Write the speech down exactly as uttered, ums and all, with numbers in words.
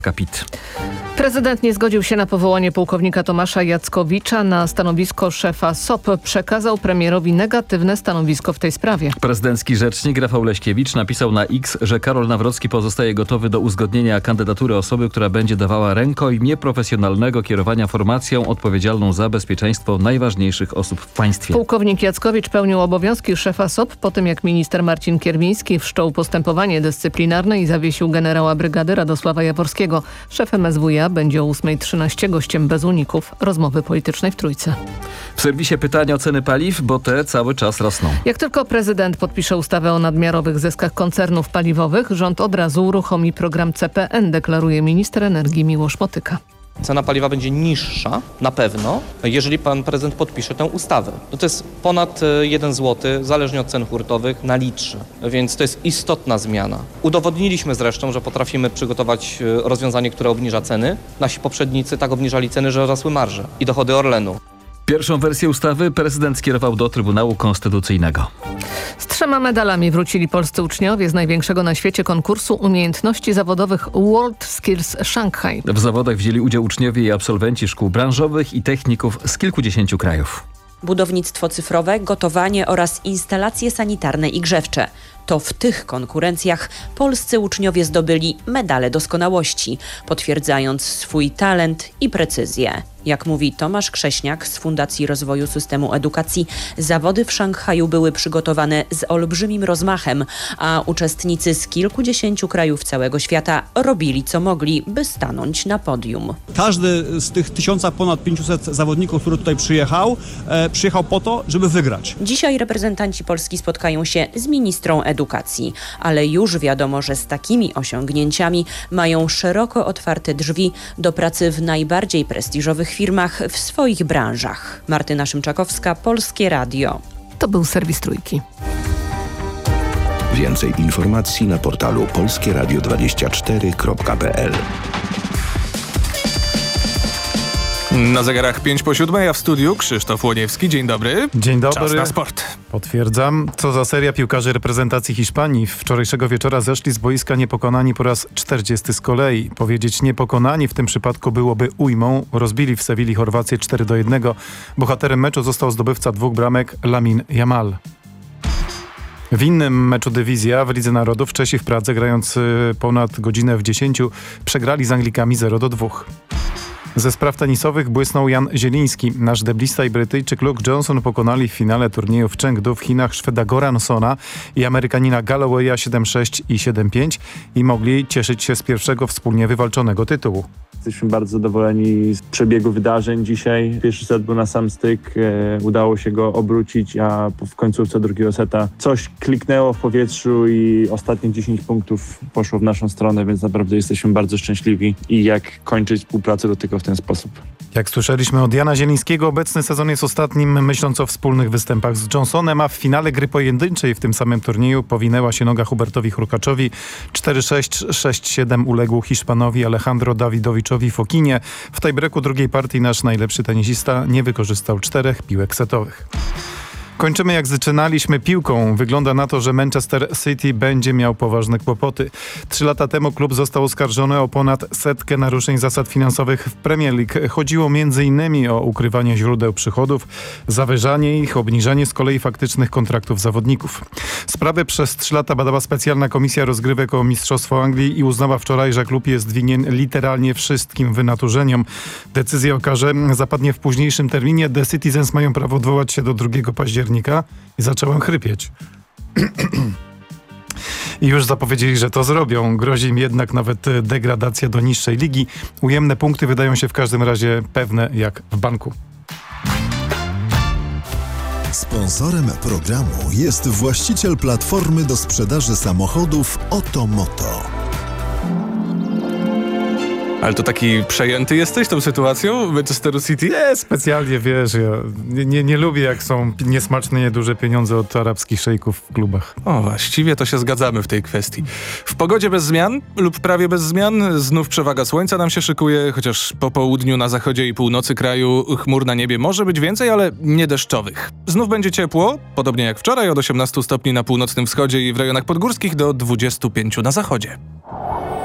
Kapit. Prezydent nie zgodził się na powołanie pułkownika Tomasza Jackowicza na stanowisko szefa S O P. Przekazał premierowi negatywne stanowisko w tej sprawie. Prezydencki rzecznik Rafał Leśkiewicz napisał na X, że Karol Nawrocki pozostaje gotowy do uzgodnienia kandydatury osoby, która będzie dawała rękojmię profesjonalnego kierowania formacją odpowiedzialną za bezpieczeństwo najważniejszych osób w państwie. Pułkownik Jackowicz pełnił obowiązki szefa S O P po tym, jak minister Marcin Kierwiński wszczął postępowanie dyscyplinarne i zawiesił generała brygady Radosława Jaworskiego. Szefem S W J A będzie o ósma trzynaście gościem bez uników rozmowy politycznej w Trójce. W serwisie pytania o ceny paliw, bo te cały czas rosną. Jak tylko prezydent podpisze ustawę o nadmiarowych zyskach koncernów paliwowych, rząd od razu uruchomi program C P N, deklaruje minister energii Miłosz Motyka. Cena paliwa będzie niższa, na pewno, jeżeli pan prezydent podpisze tę ustawę. No to jest ponad jeden złoty, zależnie od cen hurtowych, na litrze, więc to jest istotna zmiana. Udowodniliśmy zresztą, że potrafimy przygotować rozwiązanie, które obniża ceny. Nasi poprzednicy tak obniżali ceny, że rosły marże i dochody Orlenu. Pierwszą wersję ustawy prezydent skierował do Trybunału Konstytucyjnego. Z trzema medalami wrócili polscy uczniowie z największego na świecie konkursu umiejętności zawodowych World Skills Shanghai. W zawodach wzięli udział uczniowie i absolwenci szkół branżowych i techników z kilkudziesięciu krajów. Budownictwo cyfrowe, gotowanie oraz instalacje sanitarne i grzewcze. To w tych konkurencjach polscy uczniowie zdobyli medale doskonałości, potwierdzając swój talent i precyzję. Jak mówi Tomasz Krześniak z Fundacji Rozwoju Systemu Edukacji, zawody w Szanghaju były przygotowane z olbrzymim rozmachem, a uczestnicy z kilkudziesięciu krajów całego świata robili co mogli, by stanąć na podium. Każdy z tych tysiąca ponad pięciuset zawodników, który tutaj przyjechał, e, przyjechał po to, żeby wygrać. Dzisiaj reprezentanci Polski spotkają się z ministrą edukacji, ale już wiadomo, że z takimi osiągnięciami mają szeroko otwarte drzwi do pracy w najbardziej prestiżowych firmach w swoich branżach. Martyna Szymczakowska, Polskie Radio. To był serwis Trójki. Więcej informacji na portalu polskie radio dwadzieścia cztery kropka p l. Na zegarach pięć po siódmej, a w studiu Krzysztof Łoniewski. Dzień dobry. Dzień dobry. Czas na sport. Potwierdzam. Co za seria piłkarzy reprezentacji Hiszpanii. Wczorajszego wieczora zeszli z boiska niepokonani po raz czterdziesty z kolei. Powiedzieć niepokonani w tym przypadku byłoby ujmą. Rozbili w Sewilli Chorwację cztery do jednego. Bohaterem meczu został zdobywca dwóch bramek Lamine Yamal. W innym meczu dywizja w Lidze Narodów Czesi w Pradze, grając ponad godzinę w dziesięciu, przegrali z Anglikami zero do dwóch. Ze spraw tenisowych błysnął Jan Zieliński. Nasz deblista i Brytyjczyk Luke Johnson pokonali w finale turnieju w Chengdu w Chinach Szweda Goransona i Amerykanina Gallowaya siedem sześć i siedem pięć i mogli cieszyć się z pierwszego wspólnie wywalczonego tytułu. Jesteśmy bardzo zadowoleni z przebiegu wydarzeń dzisiaj. Pierwszy set był na sam styk, e, udało się go obrócić, a w końcówce drugiego seta coś kliknęło w powietrzu i ostatnie dziesięć punktów poszło w naszą stronę, więc naprawdę jesteśmy bardzo szczęśliwi i jak kończyć współpracę do tego w ten sposób. Jak słyszeliśmy od Jana Zielińskiego, obecny sezon jest ostatnim, myśląc o wspólnych występach z Johnsonem, a w finale gry pojedynczej w tym samym turnieju powinęła się noga Hubertowi Hurkaczowi. cztery sześć, sześć siedem uległ Hiszpanowi Alejandro Dawidowiczowi Fokinie. W tiebreaku drugiej partii nasz najlepszy tenisista nie wykorzystał czterech piłek setowych. Kończymy jak zaczynaliśmy piłką. Wygląda na to, że Manchester City będzie miał poważne kłopoty. Trzy lata temu klub został oskarżony o ponad setkę naruszeń zasad finansowych w Premier League. Chodziło między innymi o ukrywanie źródeł przychodów, zawyżanie ich, obniżanie z kolei faktycznych kontraktów zawodników. Sprawę przez trzy lata badała specjalna komisja rozgrywek o Mistrzostwo Anglii i uznała wczoraj, że klub jest winien literalnie wszystkim wynaturzeniom. Decyzja o karze zapadnie w późniejszym terminie. The Citizens mają prawo odwołać się do drugiego października. I zacząłem chrypieć. I już zapowiedzieli, że to zrobią. Grozi im jednak nawet degradacja do niższej ligi. Ujemne punkty wydają się w każdym razie pewne jak w banku. Sponsorem programu jest właściciel platformy do sprzedaży samochodów Otomoto. Ale to taki przejęty jesteś tą sytuacją Manchesteru City? Nie, specjalnie, wiesz, ja nie, nie, nie lubię, jak są niesmaczne, nieduże pieniądze od arabskich szejków w klubach. O, właściwie to się zgadzamy w tej kwestii. W pogodzie bez zmian lub prawie bez zmian znów przewaga słońca nam się szykuje, chociaż po południu na zachodzie i północy kraju chmur na niebie może być więcej, ale nie deszczowych. Znów będzie ciepło, podobnie jak wczoraj, od osiemnastu stopni na północnym wschodzie i w rejonach podgórskich do dwudziestu pięciu na zachodzie.